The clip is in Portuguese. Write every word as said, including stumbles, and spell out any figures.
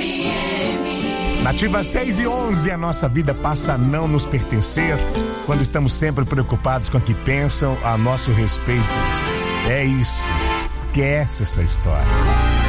Nativa seis e onze, a nossa vida passa a não nos pertencer quando estamos sempre preocupados com o que pensam a nosso respeito. É isso, esquece essa história.